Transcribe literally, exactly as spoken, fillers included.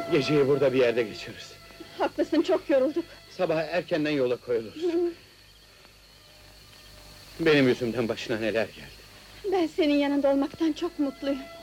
Geceyi burada bir yerde geçiririz. Haklısın, çok yorulduk. Sabah erkenden yola koyuluruz. Benim yüzümden başına neler geldi. Ben senin yanında olmaktan çok mutluyum.